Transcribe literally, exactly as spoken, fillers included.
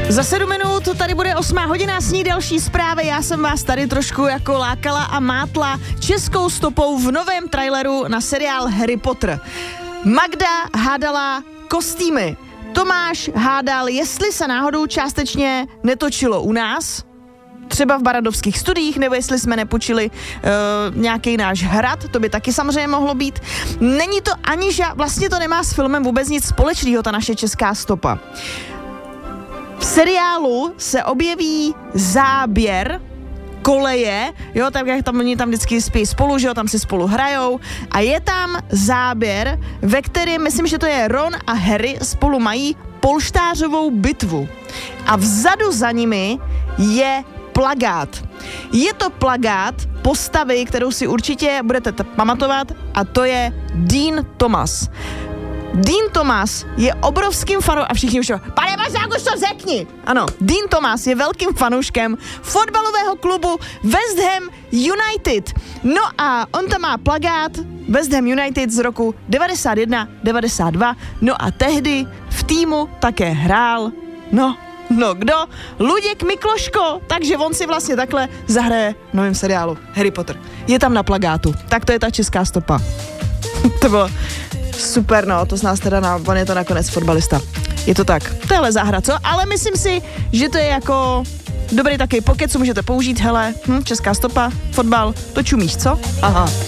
Za sedm minut tady bude osmá hodina, sní další zprávy. Já jsem vás tady trošku jako lákala a mátla českou stopou v novém traileru na seriál Harry Potter. Magda hádala kostýmy. Tomáš hádal, jestli se náhodou částečně netočilo u nás, třeba v Barandovských studiích, nebo jestli jsme nepočili uh, nějaký náš hrad, to by taky samozřejmě mohlo být. Není to ani ža- vlastně to nemá s filmem vůbec nic společného, ta naše česká stopa. V seriálu se objeví záběr koleje, jo, tak jak tam oni tam vždycky spí spolu, že jo, tam si spolu hrajou a je tam záběr, ve kterém, myslím, že to je Ron a Harry spolu mají polštářovou bitvu. A vzadu za nimi je plagát. Je to plagát postavy, kterou si určitě budete t- pamatovat a to je Dean Thomas. Dean Thomas je obrovským fanou a všichni už pane Bažák, už to řekni. Ano, Dean Thomas je velkým fanouškem fotbalového klubu West Ham United. No a on tam má plagát West Ham United z roku devadesát jedna devadesát dva. No a tehdy v týmu také hrál, no, no kdo? Luděk Mikloško, takže on si vlastně takhle zahraje v novém seriálu Harry Potter. Je tam na plagátu. Tak to je ta česká stopa. To bylo super, no, to z nás teda, na, on je to nakonec fotbalista. Je to tak. Tohle záhra, co? Ale myslím si, že to je jako dobrý takový pocket, co můžete použít, hele, hm, česká stopa, fotbal, to čumíš, co? Aha.